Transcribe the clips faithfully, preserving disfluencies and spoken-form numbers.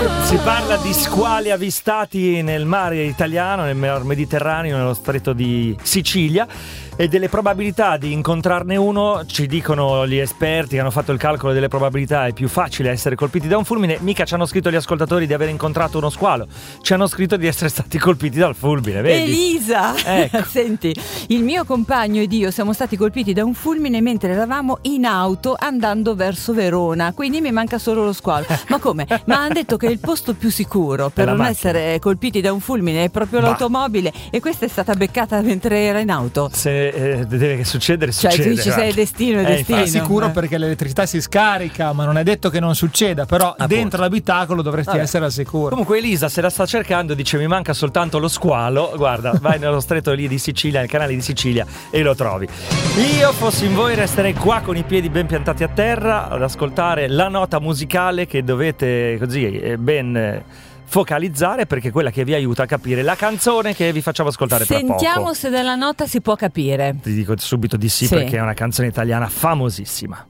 Si parla di squali avvistati nel mare italiano, nel Mar Mediterraneo, nello stretto di Sicilia, e delle probabilità di incontrarne uno. Ci dicono gli esperti che hanno fatto il calcolo delle probabilità: è più facile essere colpiti da un fulmine. Mica ci hanno scritto gli ascoltatori di aver incontrato uno squalo, ci hanno scritto di essere stati colpiti dal fulmine, vedi? Elisa, ecco. Senti, il mio compagno ed io siamo stati colpiti da un fulmine mentre eravamo in auto andando verso Verona, quindi mi manca solo lo squalo. Ma come? Ma hanno detto che il posto più sicuro per non macchina. essere colpiti da un fulmine è proprio bah. l'automobile, e questa è stata beccata mentre era in auto. Se eh, deve succedere, Cioè succede. tu dici sei destino, è Eh, destino. È sicuro eh. perché l'elettricità si scarica, ma non è detto che non succeda. Però Appunto. dentro l'abitacolo dovresti Vabbè. essere al sicuro. Comunque Elisa se la sta cercando, dice mi manca soltanto lo squalo. Guarda, vai nello stretto lì di Sicilia, nel canale di Sicilia, e lo trovi. Io fossi in voi resterei qua con i piedi ben piantati a terra ad ascoltare la nota musicale che dovete così eh, ben eh, focalizzare, perché è quella che vi aiuta a capire la canzone che vi facciamo ascoltare tra poco. Sentiamo se dalla nota si può capire. Ti dico subito di sì, Sì. perché è una canzone italiana famosissima.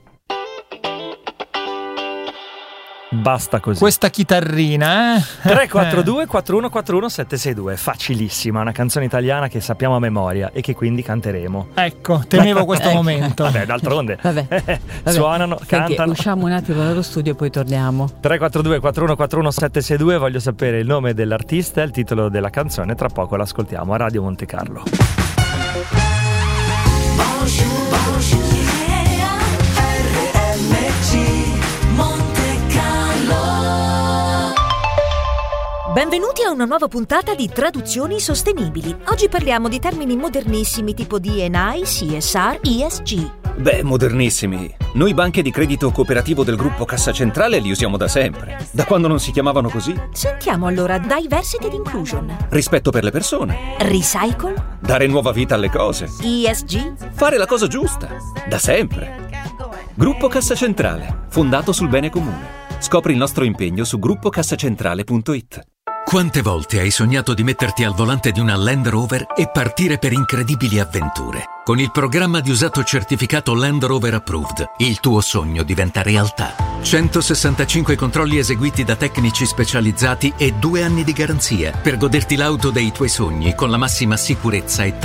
Basta così. Questa chitarrina, eh? tre quattro due quattro uno quattro uno sette sei due, facilissima, una canzone italiana che sappiamo a memoria e che quindi canteremo. Ecco, temevo questo Ecco. momento. Vabbè, d'altronde Vabbè, vabbè. suonano, Senti, cantano. usciamo un attimo dallo studio e poi torniamo. tre quattro due quattro uno quattro uno sette sei due, voglio sapere il nome dell'artista e il titolo della canzone, tra poco l'ascoltiamo a Radio Monte Carlo. Benvenuti a una nuova puntata di Traduzioni Sostenibili. Oggi parliamo di termini modernissimi tipo D and I, C S R, E S G. Beh, modernissimi. Noi banche di credito cooperativo del gruppo Cassa Centrale li usiamo da sempre. Da quando non si chiamavano così. Sentiamo allora Diversity and Inclusion, Rispetto per le persone. Recycle, Dare nuova vita alle cose. E S G. Fare la cosa giusta. Da sempre. Gruppo Cassa Centrale. Fondato sul bene comune. Scopri il nostro impegno su gruppo cassacentrale punto it. Quante volte hai sognato di metterti al volante di una Land Rover e partire per incredibili avventure? Con il programma di usato certificato Land Rover Approved, il tuo sogno diventa realtà. centosessantacinque controlli eseguiti da tecnici specializzati e due anni di garanzia per goderti l'auto dei tuoi sogni con la massima sicurezza e